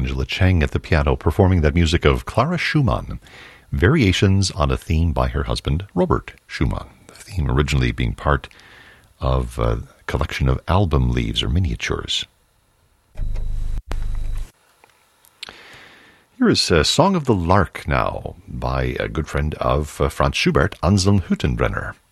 Angela Chang at the piano, performing that music of Clara Schumann, variations on a theme by her husband, Robert Schumann. The theme originally being part of a collection of album leaves or miniatures. Here is Song of the Lark now, by a good friend of Franz Schubert, Anselm Hüttenbrenner.